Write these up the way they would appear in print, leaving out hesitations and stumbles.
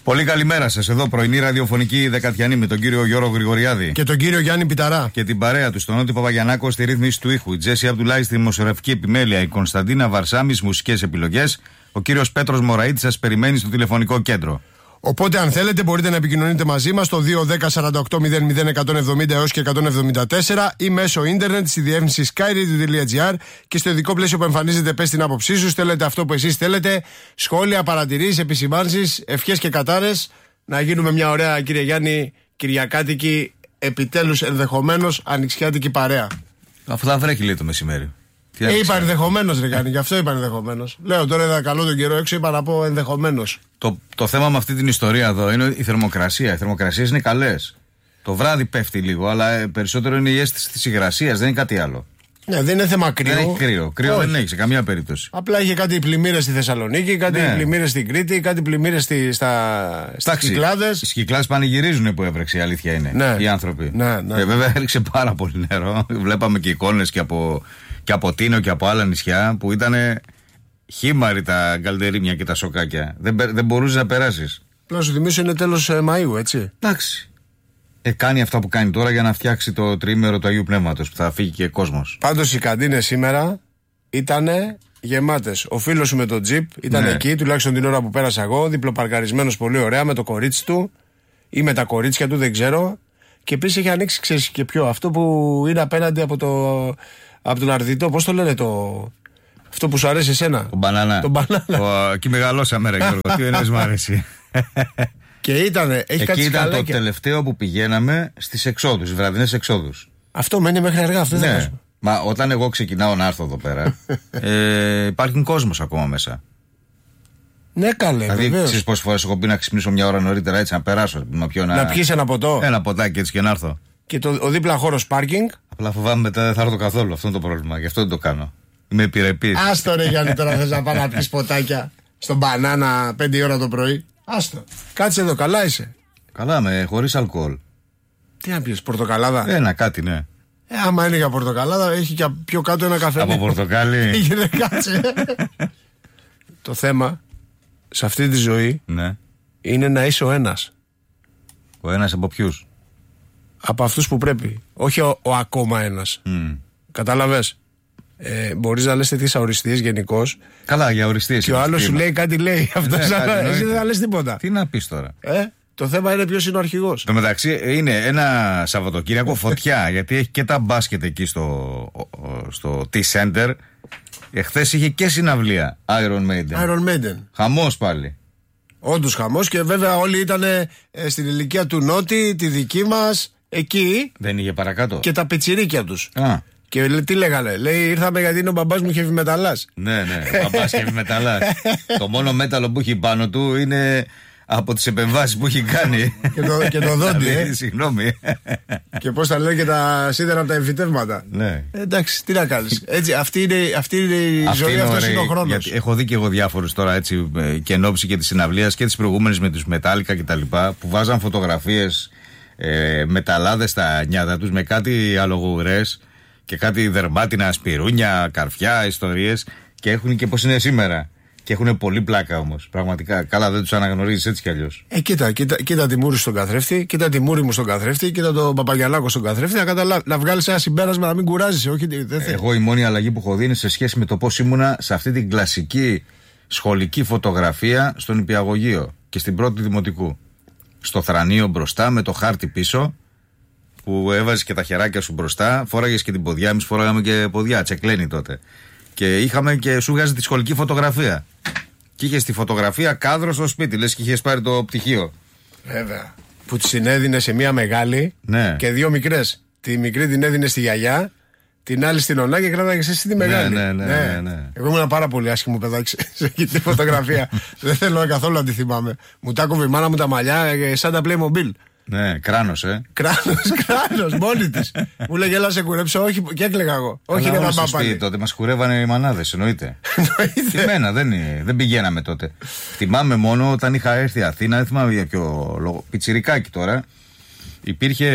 Πολύ καλημέρα σας. Εδώ πρωινή ραδιοφωνική δεκατιανή με τον κύριο Γιώργο Γρηγοριάδη και τον κύριο Γιάννη Πιταρά και την παρέα του, στον Νότιο Παπαγιαννάκο στη ρύθμιση του ήχου, η Τζέσι Αμπτουλάη στη δημοσιογραφική επιμέλεια, η Κωνσταντίνα Βαρσάμη μουσικές επιλογές, ο κύριος Πέτρος Μωραΐτης σας περιμένει στο τηλεφωνικό κέντρο. Οπότε, αν θέλετε, μπορείτε να επικοινωνείτε μαζί μας στο 210-48-00-170 έως και 174 ή μέσω ίντερνετ στη διεύθυνση skyradio.gr και στο ειδικό πλαίσιο που εμφανίζεται. Πες την άποψή σου, στέλνετε αυτό που εσείς θέλετε, σχόλια, παρατηρήσεις, επισημάνσεις, ευχές και κατάρες. Να γίνουμε μια ωραία, κύριε Γιάννη, κυριακάτικη, επιτέλους ενδεχομένως ανοιξιάτικη παρέα. Αφού θα βρέχει, λέει, το μεσημέρι. Είπα ενδεχομένως, ρε Γιάννη, γι' αυτό είπα ενδεχομένως. Λέω τώρα είδα καλό τον καιρό έξω, είπα να πω ενδεχομένως. Το θέμα με αυτή την ιστορία εδώ είναι η θερμοκρασία. Οι θερμοκρασίες είναι καλές. Το βράδυ πέφτει λίγο, αλλά περισσότερο είναι η αίσθηση της υγρασίας, δεν είναι κάτι άλλο. Ναι, δεν είναι θέμα κρύο. Δεν έχει κρύο. Κρύο δεν έχει σε καμία περίπτωση. Απλά είχε κάτι πλημμύρες στη Θεσσαλονίκη, κάτι πλημμύρες στην Κρήτη, κάτι πλημμύρες στις Κυκλάδες. Οι Κυκλάδες πανηγυρίζουν που έβρεξε, η αλήθεια είναι. Οι άνθρωποι. Βέβαια έριξε πάρα πολύ νερό. Βλέπαμε και εικόνες και από Τίνο και από άλλα νησιά που ήταν χήμαροι τα γκαλτερίμια και τα σοκάκια. Δεν μπορούσε να περάσεις. Απλά σου θυμίσω είναι τέλος Μαΐου, έτσι. Εντάξει. Κάνει αυτά που κάνει τώρα για να φτιάξει το τριήμερο του Αγίου Πνεύματος που θα φύγει και κόσμος. Πάντως οι καντίνες σήμερα ήταν γεμάτες. Ο φίλος σου με το τζιπ ήταν εκεί, τουλάχιστον την ώρα που πέρασα εγώ, διπλοπαρκαρισμένος πολύ ωραία με το κορίτσι του ή με τα κορίτσια του, δεν ξέρω. Και επίσης έχει ανοίξει, ξέρεις και ποιο, αυτό που είναι απέναντι από τον Αρδιτό, πώς το λένε αυτό που σου αρέσει εσένα. Τον μπανάνα. Εκεί μεγαλώσαμε, ρε Γιώργο, τι εννοείς μου αρέσει. Και εκεί ήταν το τελευταίο που πηγαίναμε στις εξόδους, στις βραδινές εξόδους. Αυτό μένει μέχρι αργά, αυτό δεν είναι. Μα όταν εγώ ξεκινάω να έρθω εδώ πέρα, υπάρχει κόσμος ακόμα μέσα. Ναι, καλέ. Δηλαδή, ξέρεις πόσες φορές έχω πει να ξυπνήσω μια ώρα νωρίτερα έτσι να περάσω. Να πιεις ένα ποτό. Ένα ποτάκι έτσι και να έρθω. Και ο δίπλα χώρος πάρκινγκ. Απλά φοβάμαι μετά δεν θα έρθω καθόλου. Αυτό είναι το πρόβλημα. Γι' αυτό δεν το κάνω. Είμαι επιρρεπής. Άστο ρε Γιάννη, τώρα θες να πάω να πιεις ποτάκια στον μπανάνα 5 ώρα το πρωί. Άστο. Κάτσε εδώ, καλά είσαι. Καλά, χωρίς αλκοόλ. Τι να πεις, πορτοκαλάδα. Ένα κάτι, ναι. Άμα είναι για πορτοκαλάδα, έχει και πιο κάτω ένα καφέ. Από πορτοκάλι. Κάτσε. Το θέμα σε αυτή τη ζωή είναι να είσαι ο ένας. Ο ένας από ποιους? Από αυτούς που πρέπει. Όχι ο ακόμα ένας. Κατάλαβες. Μπορείς να λες τέτοιες αοριστείες γενικώς. Καλά, για αοριστείες. Και ο άλλος σου λέει κάτι, λέει. Αυτός εσύ δεν θα λες τίποτα. Τι να πεις τώρα. Το θέμα είναι ποιος είναι ο αρχηγός. Το μεταξύ είναι ένα Σαββατοκύριακο φωτιά, γιατί έχει και τα μπάσκετ εκεί στο T-Center. Εχθές είχε και συναυλία Iron Maiden. Χαμός πάλι. Όντως χαμός, και βέβαια όλοι ήταν στην ηλικία του Νότι, τη δική μας, εκεί. Δεν είχε παρακάτω. Και τα πιτσιρίκια τους. Και τι λέγανε, λέει ήρθαμε γιατί είναι ο μπαμπάς μου heavy μεταλλάς. Ναι, ο μπαμπάς heavy μεταλλάς. Το μόνο μέταλλο που έχει πάνω του είναι από τις επεμβάσεις που έχει κάνει. Και το δόντι, Συγγνώμη. Και πώς τα λένε και τα σίδερα από τα εμφυτεύματα. Ναι. Εντάξει, τι να κάνεις. Έτσι, αυτή είναι η ζωή, αυτός είναι ο χρόνος. Έχω δει και εγώ διάφορους τώρα έτσι και εν ώψη και της συναυλίας και τις προηγούμενες με τους Μετάλλικα και τα λοιπά, που βάζαν φωτογραφίες μεταλλάδες στα νιάτα τους με κάτι αλογουρές και κάτι δερμάτινα, σπιρούνια, καρφιά, ιστορίες, και έχουν και πώς είναι σήμερα. Και έχουν πολύ πλάκα όμως. Πραγματικά. Καλά, δεν τους αναγνωρίζεις έτσι κι αλλιώς. Κοίτα τη μούρη στον καθρέφτη, κοίτα τη μούρη μου στον καθρέφτη, κοίτα τον Παπαγιαννάκο στον καθρέφτη. Να βγάλεις ένα συμπέρασμα, να μην κουράζεσαι. Εγώ η μόνη αλλαγή που έχω δει είναι σε σχέση με το πώς ήμουνα σε αυτή την κλασική σχολική φωτογραφία στον Νηπιαγωγείο και στην πρώτη δημοτικού. Στο θρανείο μπροστά με το χάρτη πίσω, που έβαζες και τα χεράκια σου μπροστά, φόραγες και την ποδιά. Εμείς φοράγαμε και ποδιά, τσεκλένη τότε. Και είχαμε και σου βγάζει τη σχολική φωτογραφία. Και είχε τη φωτογραφία κάδρο στο σπίτι, λες και είχε πάρει το πτυχίο. Βέβαια. Που τη συνέδινε σε μία μεγάλη και δύο μικρές. Τη μικρή την έδινε στη γιαγιά, την άλλη στην ονά και κράταγε εσύ τη μεγάλη. Ναι. Εγώ ήμουν πάρα πολύ άσχημο παιδάκι σε αυτή τη φωτογραφία. Δεν θέλω καθόλου να τη θυμάμαι. Μου τα κόβει η μάνα μου τα μαλλιά σαν τα Playmobil. Ναι, κράνος, Κράνος, μόνη της. Μου λέγε έλα σε κουρέψω, όχι, και έκλαιγα εγώ. Όχι, ρε μαμά πάλι. Τότε μας κουρεύανε οι μανάδες, εννοείται. Θυμένα, δεν πηγαίναμε τότε. Θυμάμαι μόνο όταν είχα έρθει Αθήνα, δεν θυμάμαι για ποιο λόγο. Πιτσιρικάκι τώρα. Υπήρχε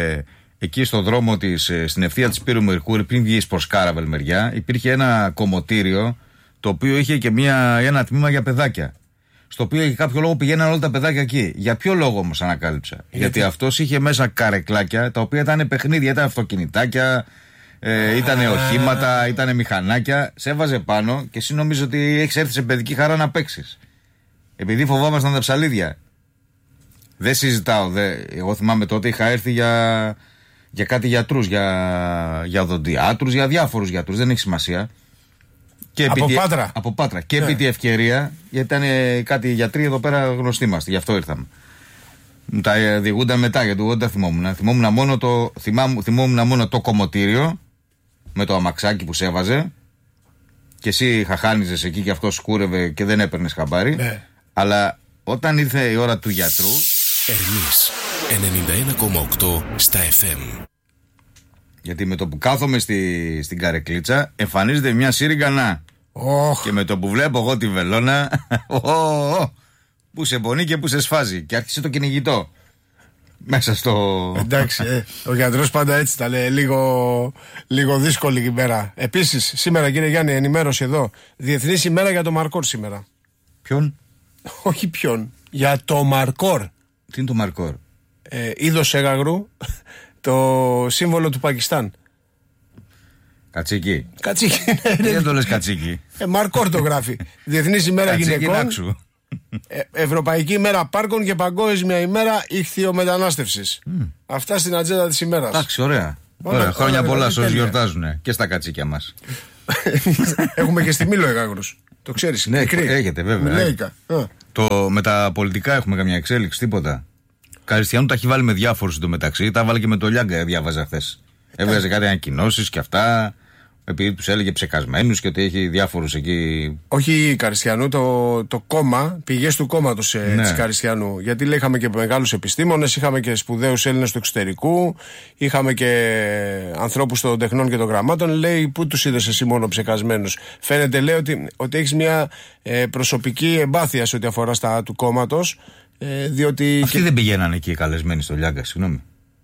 εκεί στο δρόμο της, στην ευθεία της Πύρου Μερκούρη, πριν βγεις προς Κάραβελ μεριά, υπήρχε ένα κομμωτήριο το οποίο είχε και ένα τμήμα για παιδάκια. στο οποίο για κάποιο λόγο πηγαίναν όλα τα παιδάκια εκεί. Για ποιο λόγο όμως ανακάλυψα? Γιατί αυτός είχε μέσα καρεκλάκια τα οποία ήταν παιχνίδια, ήταν αυτοκινητάκια, ήταν οχήματα, ήταν μηχανάκια. Σε έβαζε πάνω και εσύ νόμιζε ότι έχεις έρθει σε παιδική χαρά να παίξεις. Επειδή φοβάμασταν τα ψαλίδια. Δεν συζητάω. Εγώ θυμάμαι τότε είχα έρθει για κάτι γιατρούς, για οδοντιάτρους, για διάφορους γιατρούς. Δεν έχει σημασία. Και από Πάτρα. Και επί τη ευκαιρία, γιατί ήταν κάτι γιατροί εδώ πέρα γνωστοί μας, γι' αυτό ήρθαμε. Μου τα διηγούνταν μετά, γιατί εγώ δεν τα θυμόμουν. Θυμόμουν μόνο το κομμωτήριο με το αμαξάκι που σε έβαζε. Και εσύ χαχάνιζες εκεί και αυτό σκούρευε και δεν έπαιρνες χαμπάρι. Αλλά όταν ήρθε η ώρα του γιατρού. Ερμής 91,8 στα FM. Γιατί με το που κάθομαι στην καρεκλίτσα εμφανίζεται μια σύριγγα να. Και με το που βλέπω εγώ τη βελόνα, που σε πονεί και που σε σφάζει. Και άρχισε το κυνηγητό μέσα στο. Εντάξει, ο γιατρός πάντα έτσι τα λέει. Λίγο δύσκολη ημέρα. Επίσης, σήμερα κύριε Γιάννη, ενημέρωση εδώ. Διεθνής ημέρα για το Μαρκόρ σήμερα. Ποιον? Όχι ποιον. Για το Μαρκόρ. Τι είναι το Μαρκόρ? Είδος έγαγρου. Το σύμβολο του Πακιστάν. Κατσίκι. Κατσίκι. Δεν το λες κατσίκι. Μαρκόρ το γράφει. Διεθνής ημέρα γυναικών. Ευρωπαϊκή ημέρα πάρκων και παγκόσμια ημέρα ηχθειομετανάστευσης. Αυτά στην ατζέντα της ημέρας. Εντάξει, ωραία. Χρόνια πολλά σε όσοι γιορτάζουν και στα κατσίκια μας. Έχουμε και στη Μήλο εγάγρους. Το ξέρεις? Ναι, έχετε βέβαια. Με τα πολιτικά έχουμε καμιά εξέλιξη, τίποτα? Καριστιανού τα έχει βάλει με διάφορους εντωμεταξύ. Τα βάλει και με το Λιάγκα, διάβαζα χθες. Έβγαζε κάτι ανακοινώσεις και αυτά. Επειδή τους έλεγε ψεκασμένους και ότι έχει διάφορους εκεί. Όχι Καριστιανού, το κόμμα, πηγές του κόμματος της Καριστιανού. Γιατί λέει, είχαμε και μεγάλους επιστήμονες, είχαμε και σπουδαίους Έλληνες του εξωτερικού, είχαμε και ανθρώπους των τεχνών και των γραμμάτων. Λέει, πού τους είδες εσύ μόνο ψεκασμένους? Φαίνεται, λέει, ότι έχεις μια προσωπική εμπάθεια σε ό,τι αφορά στα του κόμματος. Διότι αυτοί δεν πηγαίνανε εκεί καλεσμένοι στο Λιάγκα, συγγνώμη.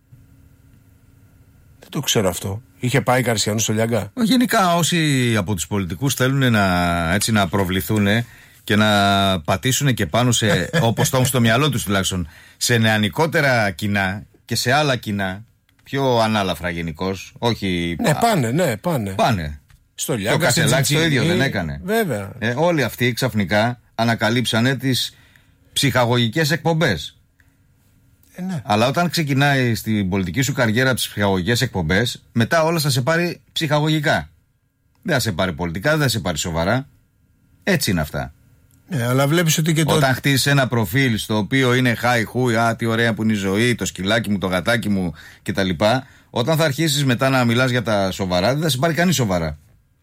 Δεν το ξέρω αυτό. Είχε πάει Καριστιανού στο Λιάγκα? Γενικά όσοι από τους πολιτικούς θέλουν να προβληθούν και να πατήσουν και πάνω σε, όπως το έχουν στο μυαλό τους τουλάχιστον, σε νεανικότερα κοινά και σε άλλα κοινά, πιο ανάλαφρα γενικώς, όχι. Ναι, πάνε. Στο Λιάγκα. Το Κασελάκη το ίδιο δεν έκανε? Βέβαια. Όλοι αυτοί ξαφνικά ανακαλύψανε τις ψυχαγωγικές εκπομπές. Ναι. Αλλά όταν ξεκινάει στην πολιτική σου καριέρα τις ψυχαγωγικές εκπομπές, μετά όλα θα σε πάρει ψυχαγωγικά. Δεν θα σε πάρει πολιτικά, δεν θα σε πάρει σοβαρά. Έτσι είναι αυτά. Ναι, αλλά βλέπεις ότι και όταν χτίσεις ένα προφίλ στο οποίο είναι χάι χούι, τι ωραία που είναι η ζωή, το σκυλάκι μου, το γατάκι μου κτλ. Όταν θα αρχίσεις μετά να μιλάς για τα σοβαρά, δεν θα σε πάρει κανείς σοβαρά.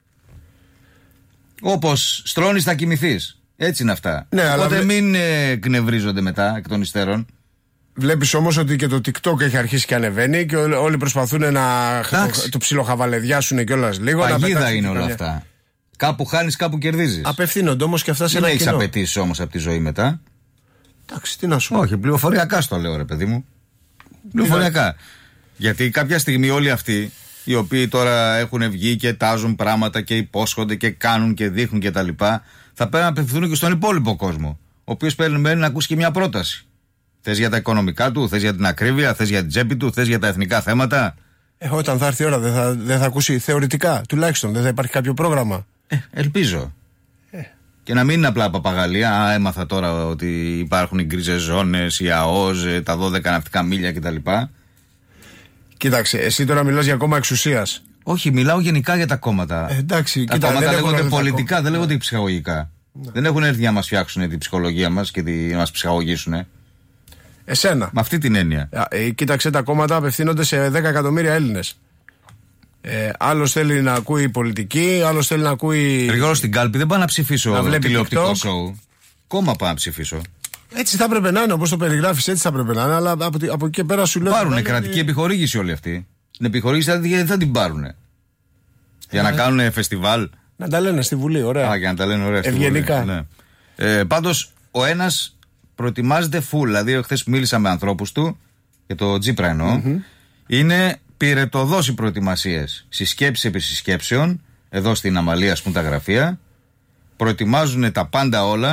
Όπως στρώνεις θα κοιμηθείς. Έτσι είναι αυτά. Ναι, οπότε μην κνευρίζονται μετά εκ των υστέρων. Βλέπεις όμως ότι και το TikTok έχει αρχίσει και ανεβαίνει και όλοι προσπαθούν να το ψιλοχαβαλεδιάσουν κιόλας λίγο. Παγίδα είναι όλα αυτά. Κάπου χάνεις, κάπου κερδίζεις. Απευθύνονται όμως και αυτά σε ένα κοινό. Δεν έχεις απαιτήσεις όμως από τη ζωή μετά. Εντάξει, τι να σου πω. Όχι, πληροφοριακά στο λέω, ρε παιδί μου. Πληροφοριακά. Γιατί κάποια στιγμή όλοι αυτοί οι οποίοι τώρα έχουν βγει και τάζουν πράγματα και υπόσχονται και κάνουν και δείχνουν κτλ., θα πρέπει να απευθυνθούν και στον υπόλοιπο κόσμο, ο οποίος περιμένει να ακούσει και μια πρόταση. Θες για τα οικονομικά του, θες για την ακρίβεια, θες για την τσέπη του, θες για τα εθνικά θέματα. Όταν θα έρθει η ώρα δεν θα ακούσει θεωρητικά, τουλάχιστον δεν θα υπάρχει κάποιο πρόγραμμα. Ελπίζω. Και να μην είναι απλά παπαγαλία. Έμαθα τώρα ότι υπάρχουν οι γκρίζες ζώνες, η ΑΟΖ, τα 12 ναυτικά μίλια κτλ. Κοίταξε, εσύ τώρα μιλάς για κόμμα εξουσίας. Όχι, μιλάω γενικά για τα κόμματα. Εντάξει, τα κόμματα λέγονται πολιτικά, δεν λέγονται ψυχαγωγικά. Δεν έχουν έρθει να μας φτιάξουν την ψυχολογία μας και να μας ψυχαγωγήσουν. Εσένα. Με αυτή την έννοια. Κοίταξε, τα κόμματα απευθύνονται σε 10 εκατομμύρια Έλληνες. Άλλος θέλει να ακούει πολιτική, άλλος θέλει να ακούει. Εγώ στην κάλπη δεν πάω να ψηφίσω τηλεοπτικό σοου. Κόμμα πάω να ψηφίσω. Έτσι θα έπρεπε να είναι, όπως το περιγράφεις, έτσι θα έπρεπε να είναι. Αλλά από εκεί και πέρα σου λέω. Πάρουν κρατική επιχορήγηση όλοι αυτοί. Την επιχορήγηση δεν θα την πάρουν. Για να κάνουν φεστιβάλ. Να τα λένε στη Βουλή, ωραία. Για να τα λένε ωραία στη ευγενικά. Βουλή. Ναι. Πάντως, ο ένας προετοιμάζεται full. Δηλαδή, χθες που μίλησα με ανθρώπους του, για το Τζίπρα εννοώ, είναι πυρετοδός οι προετοιμασίες. Συσκέψεις επί συσκέψεων, εδώ στην Αμαλία, ας πούμε, τα γραφεία. Προετοιμάζουν τα πάντα όλα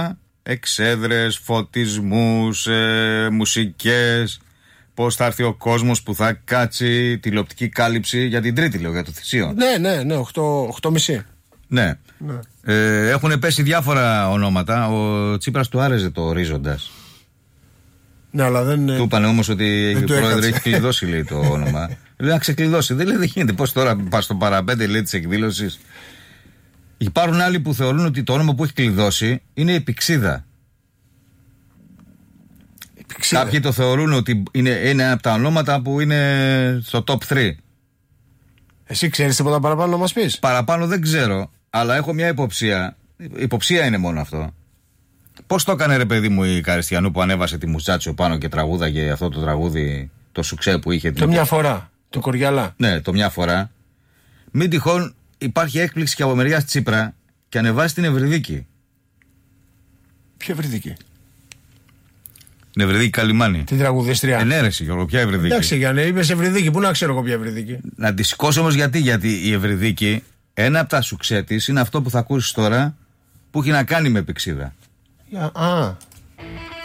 εξέδρες, φωτισμούς, μουσικές, πώς θα έρθει ο κόσμος που θα κάτσει, τηλεοπτική κάλυψη για την Τρίτη, λέω, για το Θησίο. Ναι, 8.30. Ναι. Έχουν πέσει διάφορα ονόματα. Ο Τσίπρας του άρεσε το Ορίζοντας. Ναι, αλλά δεν. Του είπανε όμως ότι ο πρόεδρος έχει κλειδώσει, λέει, το όνομα. Λέει να ξεκλειδώσει. Δεν γίνεται. Πώς τώρα πας στο παραπέντε, λέει, της εκδήλωσης. Υπάρχουν άλλοι που θεωρούν ότι το όνομα που έχει κλειδώσει είναι η Πηξίδα. Κάποιοι το θεωρούν ότι είναι ένα από τα ονόματα που είναι στο top 3. Εσύ ξέρεις τίποτα παραπάνω να μας πεις? Παραπάνω δεν ξέρω, αλλά έχω μια υποψία. Υποψία είναι μόνο αυτό. Πώς το έκανε, ρε παιδί μου, η Καριστιανού που ανέβασε τη Μουτσάτσιο πάνω και τραγούδαγε αυτό το τραγούδι, το σουξέ που είχε. Το μια φορά, το Κοριαλά. Ναι, το μια φορά. Μην τυχόν υπάρχει έκπληξη και από μεριάς Τσίπρα και ανεβάσει την Ευρυδίκη. Ποια Ευρυδίκη? Την Ευρυδίκη Καλιμάνη. Την τραγουδίστρια. Ενέρεση, Γιώργο, ποια Ευρυδίκη? Εντάξει, Γιάννη, είπες Ευρυδίκη. Πού να ξέρω εγώ ποια Ευρυδίκη? Να τη σηκώσω όμως γιατί η Ευρυδίκη, ένα από τα σουξέ της είναι αυτό που θα ακούσεις τώρα, που έχει να κάνει με Πηξίδα. Α.